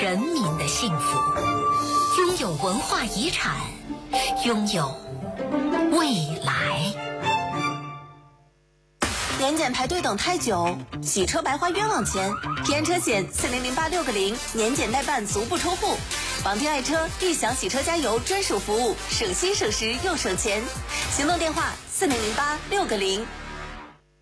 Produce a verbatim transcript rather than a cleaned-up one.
人民的幸福。拥有文化遗产，拥有未来。 年检排队等太久，洗车白花冤枉钱。平安车险四零零八六个零，年检代办足不出户。绑定爱车，立享洗车加油专属服务，省心省时又省钱。行动电话四零零八六个零。